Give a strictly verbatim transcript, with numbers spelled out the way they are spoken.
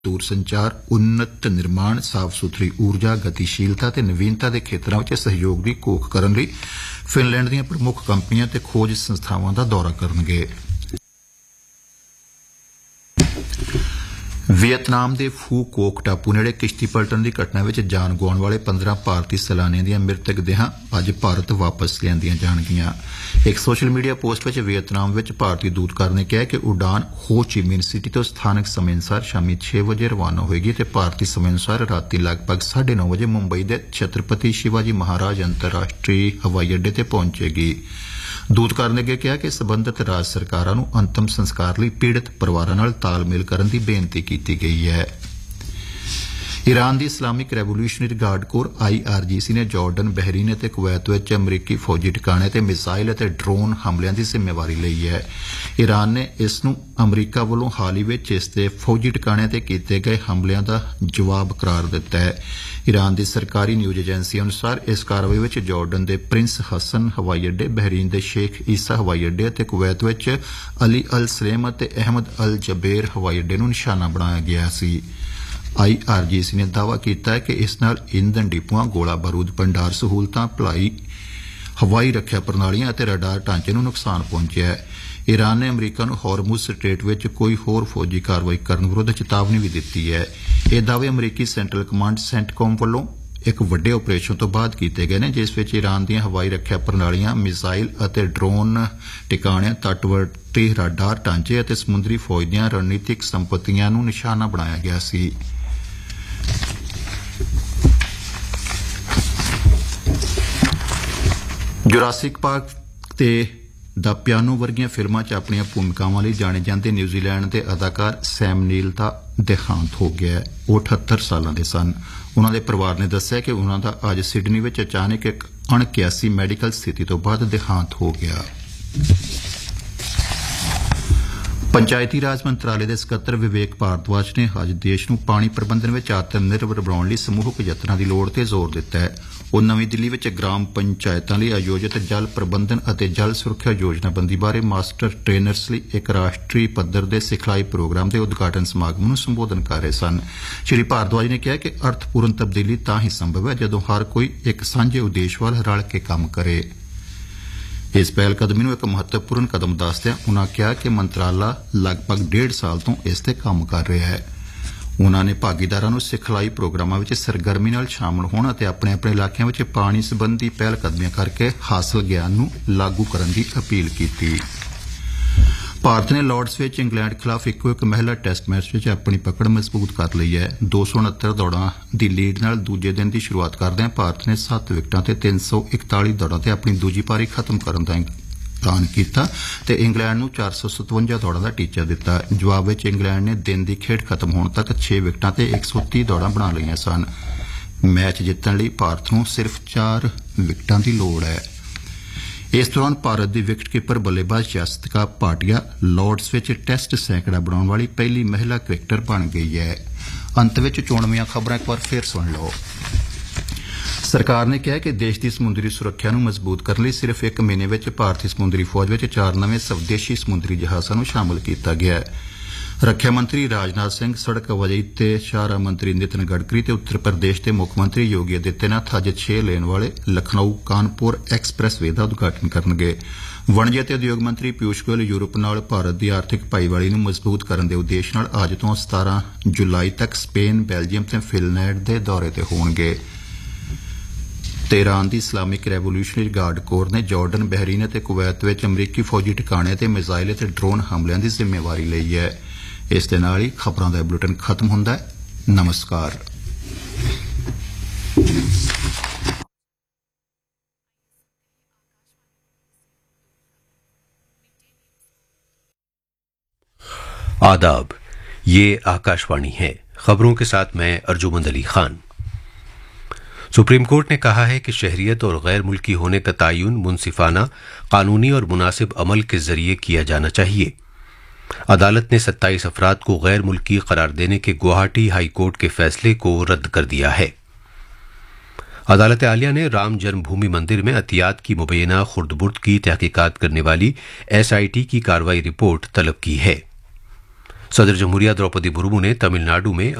दूरसंचार, उन्नत निर्माण, साफ सुथरी ऊर्जा, गतिशीलता ते नवीनता दे खेतरां विच सहयोग दी घोख करन लई फिनलैंड दीआं प्रमुख कंपनियां ते खोज संस्थावां दा दौरा करनगे। वियतनाम दे फूकोक टापू नेड़े किश्ती पलटन की घटना में जान गुआउण वाले पंद्रह भारतीय सैलानियों दी मृतक देहां अज भारत वापस लिआंदियां जाणगियां। एक सोशल मीडिया पोस्ट में वियतनाम में भारतीय दूतकार ने कहा कि उड़ान हो ची मिन सिटी तो स्थानक समय अनुसार शामी छे बजे रवाना होएगी ते भारतीय समय अनुसार राती लगभग साढ़े नौ बजे मुंबई के छत्रपति शिवाजी महाराज अंतरराष्ट्रीय हवाई अड्डे ते पहुंचेगी। दूतकार ने अगे कहा कि संबंधित राज सरकारां नूं अंतिम संस्कार लई पीड़ित परिवारां नाल तालमेल करन दी बेनती कीती गई है। Iran the Islamic revolutionary guard core I R G सी ने जॉर्डन, बहरीन ते कुवैत विच अमरीकी फौजी ठिकाणे ते मिसाइल ते ड्रोन हमलिਆਂ ਦੀ ਜ਼ਿੰਮੇਵਾਰੀ ਲਈ है। ईरान ने इस नूं अमरीका ਵੱਲੋਂ हाल ही विच इस दे फौजी ठिकाणਿਆਂ ਤੇ ਕੀਤੇ ਗਏ ਹਮਲਿਆਂ ਦਾ जवाब करार दिता है। ईरान की सरकारी न्यूज एजेंसी अनुसार इस कार्रवाई विच जॉर्डन के प्रिंस हसन हवाई अड्डे, बहरीन के शेख ईसा हवाई अड्डे ते कुवैत विच अली अल सलेम ते अहमद अल जबेर हवाई अड्डे नूं निशाना बनाया गया सी। आई आर जी सी ने दावा किया है कि इस नाल ईंधन डिपुआं, गोला बारूद भंडार सहूलतां, भलाई हवाई रक्षा प्रणालियां ते रडार ढांचे नूं नुकसान पहुंचा है। ईरान ने अमरीका नूं हॉर्मुज स्ट्रेट विच कोई होर फौजी कार्रवाई करन विरुद्ध चेतावनी भी दी है। यह दावे अमरीकी सेंट्रल कमांड सेंटकॉम ਵੱਲੋਂ एक वड्डे ऑपरेशन तो बाद किए गए हैं, जिस विच ईरान दी हवाई रक्षा प्रणालियां, मिसाइल अते ड्रोन ठिकाणिਆਂ, तटवर्ती रडार ढांचे अते समुद्री फौज ਦੀਆਂ रणनीतिक संपत्तियां नूं निशाना बनाया गया सी। जुरासिक पार्क ते द पियानो वर्गियां फिल्मां च अपनियां भूमिकावां लई जाने जांदे न्यूजीलैंड दे अदाकार सैम नील दा देहांत हो गया है। वो अठहत्तर सालां दे सन। उन्हां दे परिवार ने दस्सिया कि उन्हां दा अज सिडनी विच अचानक एक अणकियासी मैडिकल स्थिति तो बाद देहांत हो गया। पंचायती राज मंत्रालय के सकत्तर विवेक भारद्वाज ने अज देश नूं पानी प्रबंधन में आत्म निर्भर बनाउण लई समूहक यत्नां दी लोड़ ते जोर दिता है। वो नवीं दिल्ली विच ग्राम पंचायतां लई आयोजित जल प्रबंधन अते जल सुरक्षा योजनाबंदी बारे मास्टर ट्रेनर्स लई एक राष्ट्रीय पद्धर दे सिखलाई प्रोग्राम के उद्घाटन समागम नूं संबोधन कर रहे सन। श्री भारद्वाज ने कहा कि अर्थपूर्ण तब्दीली तां ही संभव है जदों हर कोई एक सांझे उद्देश वाल रल के काम करे। इस पहलकदमी नूं एक महत्वपूर्ण कदम दसदिआं उन्हां कहा कि मंत्राला लगभग डेढ़ साल तो इस ते काम कर रहा है। उन्हां ने भागीदारां नूं सिखलाई प्रोग्रामां विच सरगर्मी नाल शामिल होण अते अपने अपने इलाकिਆਂ विच पानी संबंधी पहलकदमियां करके हासिल ज्ञान नूं लागू करन दी अपील कीती। भारत ने लॉर्ड्स विच इंग्लैंड खिलाफ इक्को एक महिला टेस्ट मैच विच अपनी पकड़ मजबूत कर ली है। दो सौ उनहत्तर दौड़ां दी लीड नाल दूजे दिन की शुरुआत करदे भारत ने सत्त विकटां ते तीन सौ इकताली दौड़ां ते अपनी दूजी पारी खत्म करन दा ऐलान किया ते इंग्लैंड नूं चार सौ सतवंजा दौड़ां दा टीचा दिता। जवाब विच इंग्लैंड ने दिन की खेड खत्म होण तक छे विकटां ते एक सौ तीह दौड़ां बना लईआं सन। मैच जितण लई भारत नूं सिर्फ चार विकटां दी लोड़ है। इस दौरान भारत की विकेट कीपर बल्लेबाज Yastika Bhatia Lord's which test सैकड़ा बनाने वाली पहली महिला क्रिकेटर बन गई है। अंत विच चोणवीआं खबरां एक बार फिर सुन लो। सरकार ने कहा कि देश की समुद्री सुरक्षा नूं मजबूत करने लई सिर्फ एक महीने विच भारतीय समुद्री फौज विच चार नवे स्वदेशी समुद्री जहाज़ां नूं शामिल किया गया है। रक्षा मंत्री राजनाथ सिंह, सड़क आवाजाही ते शाहराह मंत्री नितिन गडकरी ते उत्तर प्रदेश के मुख्यमंत्री योगी आदित्यनाथ अज छे लेन वाले लखनऊ कानपुर एक्सप्रैस वे का उद्घाटन करनगे। वणज ते उद्योग मंत्री पीयूष गोयल यूरोप नाल भारत की आर्थिक भाईवाली नूं मजबूत करने के उद्देश्य नाल अज तो सतारह जुलाई तक स्पेन, बेल्जियम ते फिनलैंड के दौरे ते होणगे। ईरान की इस्लामिक रेवोल्यूशनरी गार्ड कोर ने जॉर्डन, बहरीन ते कुवैत विच अमरीकी फौजी ठिकाणे ते मिसाइल ते ड्रोन हमलिਆਂ की जिम्मेवारी लई है। इस दे नाल ही खबरां दा बुलेटिन खत्म हुंदा है। नमस्कार। आदाब, ये आकाशवाणी है। खबरों के साथ मैं अर्जुमंद अली खान। सुप्रीम कोर्ट ने कहा है कि शहरियत और गैर मुल्की होने का तयन मुनसिफाना, कानूनी और मुनासिब अमल के जरिए किया जाना चाहिए। अदालत ने सत्ताईस अफराद को गैर मुल्की करार देने के गुवाहाटी हाई कोर्ट के फैसले को रद्द कर दिया है। अदालत आलिया ने राम जन्मभूमि मंदिर में अतियात की मुबैना खुर्द-बुर्द की तहकीकात करने वाली एस आई टी की कार्रवाई रिपोर्ट तलब की है। सदर जमहूरिया द्रौपदी मुर्मू ने तमिलनाडु में